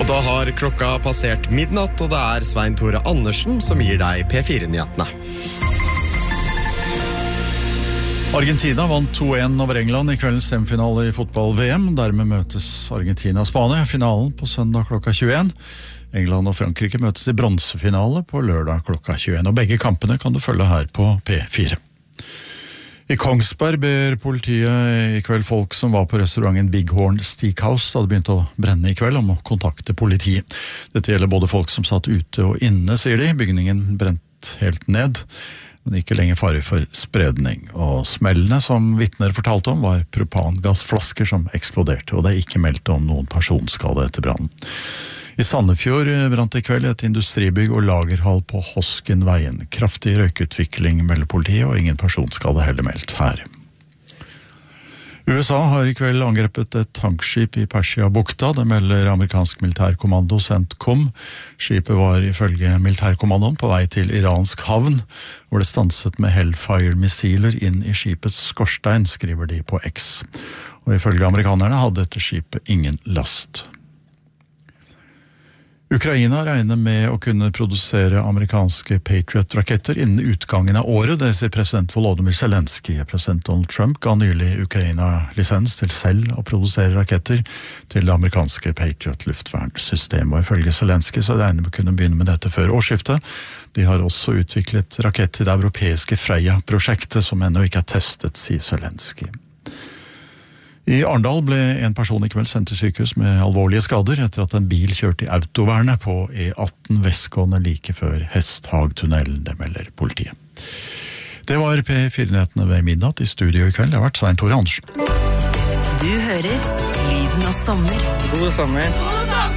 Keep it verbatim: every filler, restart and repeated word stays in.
Og da har klokka passert midnatt, og det er Svein Tore Andersen som gir deg P fire-nyhetene. Argentina vant to en over England i kveldens semifinale i fotball-V M. Dermed møtes Argentina og Spania i finalen på søndag klokka tjueen. England og Frankrike møtes i bronsefinale på lørdag klokka tjueen. Og begge kampene kan du følge her på P fire. I Kongsberg ber politiet i kveld folk som var på restauranten Big Horn Steakhouse da det begynte å brenne i kveld, om å kontakte politiet. Dette gjelder både folk som satt ute og inne, sier de. Bygningen brent helt ned, men ikke lenger fare for spredning. Og smellene som vitner fortalte om var propangassflasker som eksploderte, og det er ikke meldt om noen personskade etter brannen. I Sandefjord brant i kveld et industribygg og lagerhall på Hoskenveien. Kraftig røykutvikling melder politiet, og ingen personskade heller meldt her. U S A har i kveld angrepet et tankskip i Persia-bukta. Det melder amerikansk militærkommando CENTCOM. Skipet var ifølge militærkommandoen på vei til iransk havn, hvor det stanset med Hellfire-missiler inn i skipets skorstein, skriver de på X. Og ifølge amerikanerne hadde dette skipet ingen last. Ukraina regner med å kunne produsere amerikanske Patriot-raketter innen utgangen av året, det sier president Volodymyr Zelensky. President Donald Trump ga nylig Ukraina lisens til selv å produsere raketter til det amerikanske Patriot-luftvernsystemet. Og ifølge Zelensky så regner de med å kunne begynne med dette før årsskiftet. De har også utviklet rakett til det europeiske Freya-prosjektet, som ennå ikke er testet, sier Zelensky. I Arendal ble en person i kveld sendt til sykehus med alvorlige skader etter at en bil kjørte i autovernet på E atten vestgående like før Hesthagtunnelen, det melder politiet. Det var P fire-nyhetene ved midnatt. I studio i kveld. Det har vært Svein Tore Andersen. Du hører Lyden av sommer. God sommer.